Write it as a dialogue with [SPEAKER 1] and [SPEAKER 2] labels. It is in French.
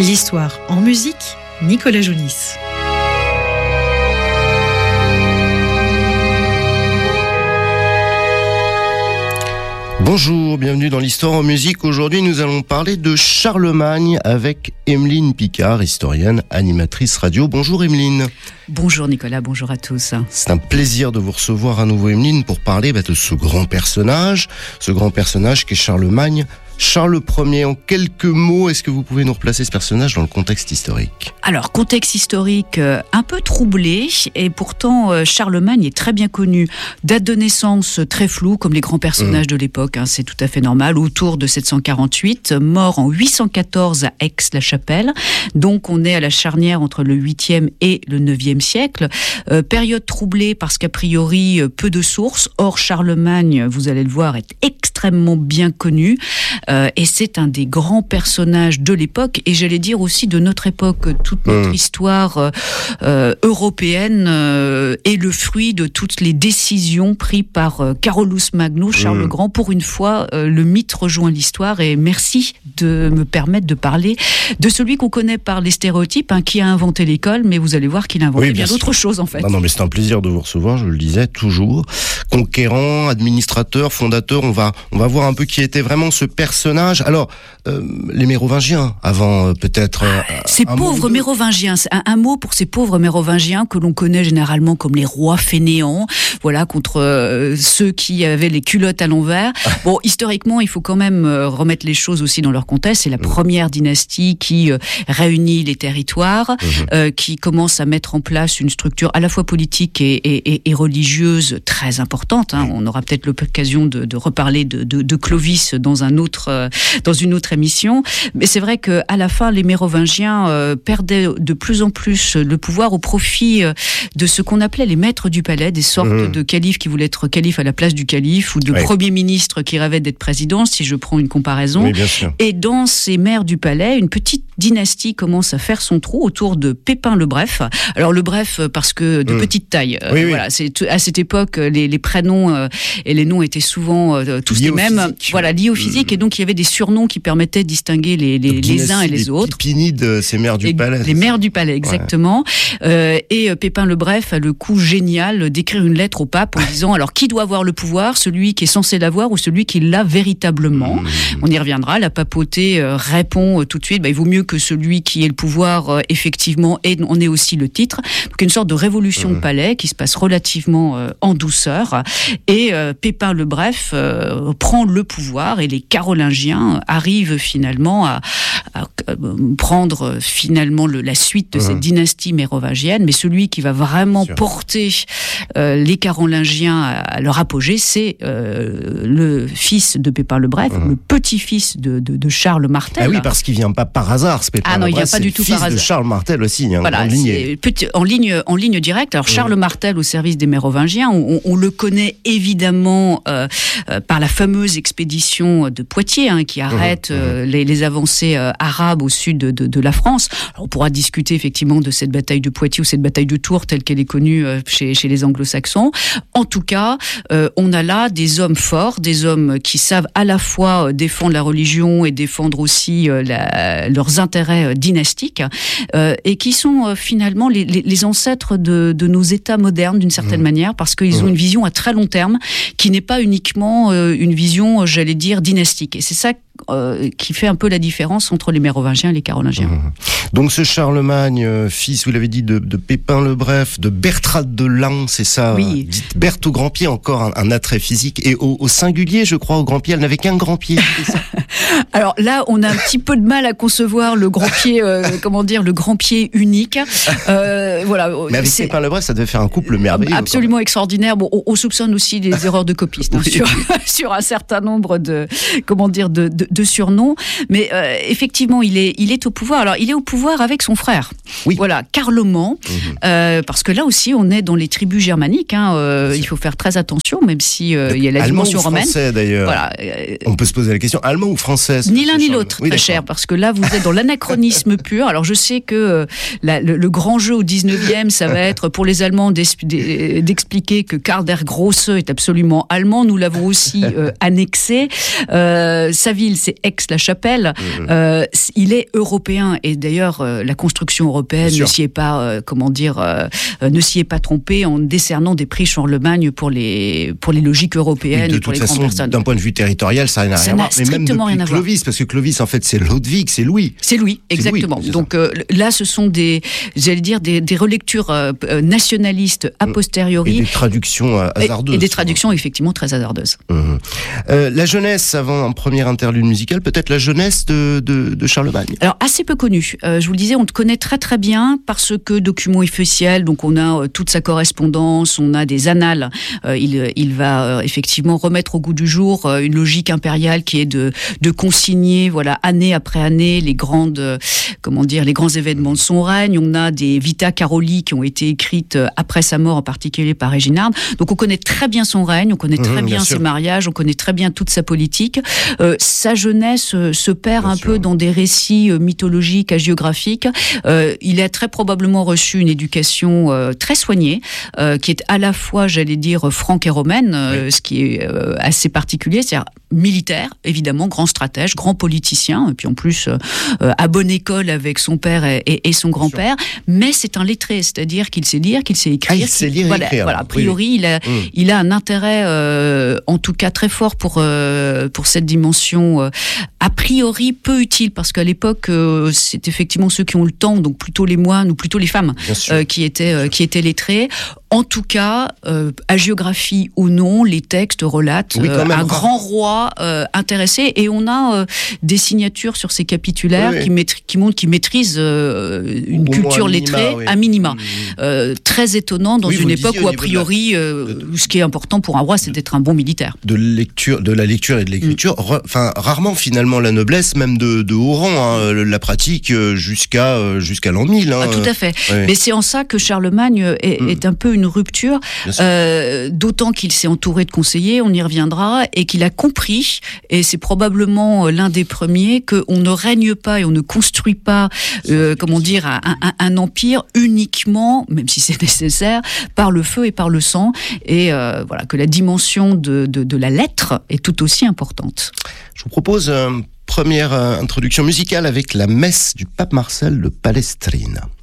[SPEAKER 1] L'histoire en musique, Nicolas Jounis.
[SPEAKER 2] Bonjour, bienvenue dans l'histoire en musique. Aujourd'hui, nous allons parler de Charlemagne avec Emeline Picard, historienne, animatrice radio. Bonjour Emeline.
[SPEAKER 3] Bonjour Nicolas, bonjour à tous.
[SPEAKER 2] C'est un plaisir de vous recevoir à nouveau Emeline pour parler de ce grand personnage qui est Charlemagne. Charles Ier, en quelques mots, est-ce que vous pouvez nous replacer ce personnage dans le contexte historique ?
[SPEAKER 3] Alors, contexte historique un peu troublé, et pourtant Charlemagne est très bien connu. Date de naissance très floue, comme les grands personnages de l'époque, c'est tout à fait normal, autour de 748, mort en 814 à Aix-la-Chapelle. Donc on est à la charnière entre le 8e et le 9e siècle. Période troublée parce qu'a priori peu de sources. Or, Charlemagne, vous allez le voir, est extrêmement bien connu. Et c'est un des grands personnages de l'époque, et j'allais dire aussi de notre époque. Toute notre histoire européenne est le fruit de toutes les décisions prises par Carolus Magnus, Charles le Grand. Pour une fois, le mythe rejoint l'histoire, et merci de me permettre de parler de celui qu'on connaît par les stéréotypes, qui a inventé l'école, mais vous allez voir qu'il a inventé bien d'autres choses en fait.
[SPEAKER 2] Non, mais c'est un plaisir de vous recevoir, je le disais toujours. Conquérant, administrateur, fondateur, on va voir un peu qui était vraiment ce personnage. Alors, les Mérovingiens, avant peut-être...
[SPEAKER 3] ces pauvres Mérovingiens, un mot pour ces pauvres Mérovingiens que l'on connaît généralement comme les rois fainéants, voilà, contre ceux qui avaient les culottes à l'envers. Bon, historiquement, il faut quand même remettre les choses aussi dans leur contexte. C'est la première dynastie qui réunit les territoires, qui commence à mettre en place une structure à la fois politique et religieuse très importante. On aura peut-être l'occasion de reparler de Clovis dans une autre émission. Mais c'est vrai qu'à la fin, les Mérovingiens perdaient de plus en plus le pouvoir au profit de ce qu'on appelait les maîtres du palais, des sortes de califes qui voulaient être califes à la place du calife, ou de premiers ministres qui rêvaient d'être présidents, si je prends une comparaison. Oui, bien sûr. Et dans ces maires du palais, une petite dynastie commence à faire son trou autour de Pépin le Bref. Alors le Bref parce que de petite taille. Voilà, c'est à cette époque les prénoms et les noms étaient souvent tous les mêmes. Physique. Voilà, liés au physique, et donc il y avait des surnoms qui permettaient de distinguer les uns et les autres.
[SPEAKER 2] Les Pipinides, ces maires du palais.
[SPEAKER 3] Les maires du palais, exactement. Et Pépin le Bref a le coup génial d'écrire une lettre au pape en disant alors qui doit avoir le pouvoir, celui qui est censé l'avoir ou celui qui l'a véritablement. On y reviendra. La papauté répond tout de suite il vaut mieux que celui qui ait le pouvoir effectivement on ait aussi le titre. Donc une sorte de révolution de palais qui se passe relativement en douceur, et Pépin le Bref prend le pouvoir, et les Carolingiens arrivent finalement à prendre finalement la suite de cette dynastie mérovingienne. Mais celui qui va vraiment porter les Carolingiens à leur apogée, c'est le fils de Pépin le Bref, le petit-fils de Charles Martel.
[SPEAKER 2] Ah oui, parce qu'il vient pas par hasard, ce Pépin le Bref.
[SPEAKER 3] Il vient pas du tout par hasard.
[SPEAKER 2] Fils de Charles Martel aussi,
[SPEAKER 3] voilà, en ligne directe. Alors Charles Martel au service des Mérovingiens, on le connaît évidemment par la fameuse expédition de Poitiers, qui arrête les avancées arabes au sud de la France. Alors, on pourra discuter effectivement de cette bataille de Poitiers ou cette bataille de Tours telle qu'elle est connue chez les Anglo-Saxons. En tout cas, on a là des hommes forts, des hommes qui savent à la fois défendre la religion et défendre aussi leurs intérêts dynastiques, et qui sont finalement les ancêtres de nos États modernes d'une certaine manière, parce qu'ils ont une vision à très long terme qui n'est pas uniquement une vision, j'allais dire, dynastique. Et c'est ça qui fait un peu la différence entre les Mérovingiens et les Carolingiens.
[SPEAKER 2] Donc ce Charlemagne, fils, vous l'avez dit, de Pépin le Bref, de Bertrade de Laon, c'est ça, dite Berthe au grand pied, encore un attrait physique, et au singulier, je crois, au grand pied, elle n'avait qu'un grand pied, c'est ça.
[SPEAKER 3] Alors là, on a un petit peu de mal à concevoir le grand pied, le grand pied unique. Voilà.
[SPEAKER 2] Mais avec Pépin le Bref, ça devait faire un couple merveilleux.
[SPEAKER 3] Absolument extraordinaire. Bon, on soupçonne aussi des erreurs de copistes sur un certain nombre de surnoms, mais effectivement, il est au pouvoir. Alors, il est au pouvoir avec son frère. Oui. Voilà, Carloman, parce que là aussi, on est dans les tribus germaniques. Il faut faire très attention, même si il y a la dimension romaine.
[SPEAKER 2] Français, d'ailleurs. Voilà. On peut se poser la question, allemand ou française.
[SPEAKER 3] Ni l'un ni l'autre, très cher, parce que là, vous êtes dans l'anachronisme pur. Alors, je sais que le grand jeu au 19e, ça va être pour les Allemands d'expliquer que Karl der Große est absolument allemand. Nous l'avons aussi annexé. Sa ville, c'est Aix-la-Chapelle. Il est européen. Et d'ailleurs, la construction européenne ne s'y est pas, ne s'y est pas trompée en décernant des prix Charlemagne pour les logiques européennes et pour les grandes personnes.
[SPEAKER 2] D'un point de vue territorial, ça n'a rien à voir. Mais même depuis Clovis, parce que Clovis, en fait, c'est Lodewijk, c'est Louis.
[SPEAKER 3] C'est Louis, exactement. Louis, donc là, ce sont des relectures nationalistes a posteriori.
[SPEAKER 2] Et des traductions hasardeuses.
[SPEAKER 3] Et des traductions, effectivement, très hasardeuses.
[SPEAKER 2] La jeunesse, avant un premier interlude musical, peut-être la jeunesse de Charlemagne.
[SPEAKER 3] Alors, assez peu connue. Je vous le disais, on te connaît très très bien parce que documents officiels, donc on a toute sa correspondance, on a des annales. Il va effectivement remettre au goût du jour une logique impériale qui est de consigner, voilà, année après année, les grands événements de son règne. On a des Vita Caroli qui ont été écrites après sa mort, en particulier par Reginald. Donc on connaît très bien son règne, on connaît très bien ses mariages, on connaît très bien toute sa politique. Sa jeunesse se perd un peu dans des récits mythologiques, hagiographiques. Il a très probablement reçu une éducation très soignée, qui est à la fois, j'allais dire, franque et romaine, ce qui est assez particulier, c'est-à-dire militaire, évidemment, grand stratège, grand politicien, et puis en plus à bonne école avec son père et son grand-père, mais c'est un lettré, c'est-à-dire qu'il sait lire, qu'il sait écrire.
[SPEAKER 2] Il sait lire et écrire.
[SPEAKER 3] Voilà, a priori, il a un intérêt, en tout cas très fort pour cette dimension, a priori peu utile, parce qu'à l'époque, c'est effectivement ceux qui ont le temps, donc plutôt les moines ou plutôt les femmes, qui étaient lettrés. En tout cas, hagiographie ou non, les textes relatent un grand roi intéressé, et on a des signatures sur ces capitulaires qui montrent qu'il maîtrise une culture lettrée à minima. Très étonnant dans une époque où a priori, ce qui est important pour un roi, c'est d'être un bon militaire.
[SPEAKER 2] De la lecture et de l'écriture, rarement finalement la noblesse, même de haut rang, la pratique jusqu'à l'an 1000.
[SPEAKER 3] Tout à fait. Mais c'est en ça que Charlemagne est un peu une rupture, d'autant qu'il s'est entouré de conseillers, on y reviendra, et qu'il a compris, et c'est probablement l'un des premiers, qu'on ne règne pas et on ne construit pas, un empire uniquement, même si c'est nécessaire, par le feu et par le sang, et que la dimension de la lettre est tout aussi importante.
[SPEAKER 2] Je vous propose une première introduction musicale avec la messe du pape Marcel de Palestrina.